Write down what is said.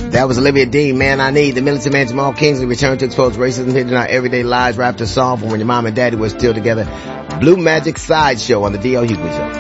That was Olivia Dean, Man I Need. The Militant Man Jamal Kingsley returned to expose racism hidden in our everyday lives, rapped a song from when your mom and daddy were still together. Blue Magic Sideshow on the D.L. Hughley Show.